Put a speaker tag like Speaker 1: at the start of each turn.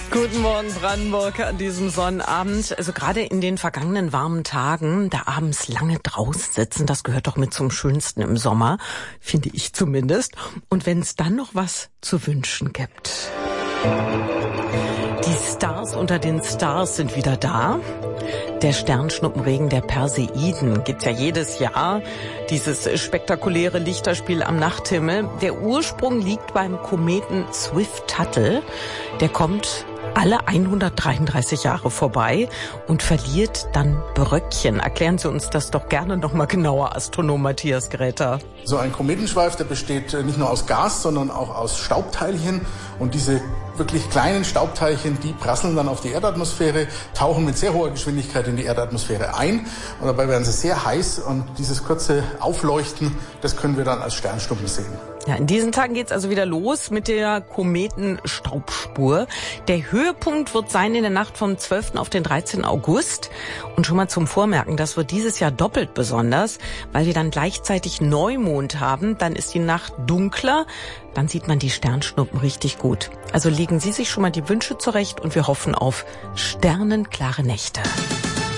Speaker 1: Guten Morgen, Brandenburg, an diesem Sonnabend. Also gerade in den vergangenen warmen Tagen, da abends lange draußen sitzen, das gehört doch mit zum Schönsten im Sommer, finde ich zumindest. Und wenn es dann noch was zu wünschen gibt. Die Stars unter den Stars sind wieder da. Der Sternschnuppenregen der Perseiden gibt's ja jedes Jahr. Dieses spektakuläre Lichterspiel am Nachthimmel. Der Ursprung liegt beim Kometen Swift-Tuttle. Der kommt alle 133 Jahre vorbei und verliert dann Bröckchen. Erklären Sie uns das doch gerne noch mal genauer, Astronom Matthias Gräter.
Speaker 2: So ein Kometenschweif, der besteht nicht nur aus Gas, sondern auch aus Staubteilchen. Und diese wirklich kleinen Staubteilchen, die prasseln dann auf die Erdatmosphäre, tauchen mit sehr hoher Geschwindigkeit in die Erdatmosphäre ein. Und dabei werden sie sehr heiß und dieses kurze Aufleuchten, das können wir dann als Sternschnuppen sehen.
Speaker 1: Ja, in diesen Tagen geht's also wieder los mit der Kometenstaubspur. Der Höhepunkt wird sein in der Nacht vom 12. auf den 13. August. Und schon mal zum Vormerken, das wird dieses Jahr doppelt besonders, weil wir dann gleichzeitig Neumond haben. Dann ist die Nacht dunkler, dann sieht man die Sternschnuppen richtig gut. Also legen Sie sich schon mal die Wünsche zurecht und wir hoffen auf sternenklare Nächte.